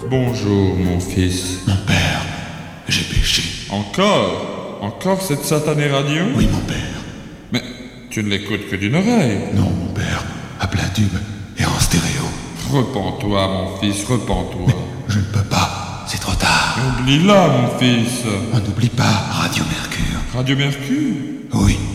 Bonjour, mon fils. Mon père, j'ai péché. Encore cette satanée radio? Oui, mon père. Mais tu ne l'écoutes que d'une oreille. Non, mon père, à plein tube et en stéréo. Repens-toi, mon fils, repens-toi. Je ne peux pas, c'est trop tard. Oublie-la, mon fils. On n'oublie pas Radio Mercure. Radio Mercure? Oui,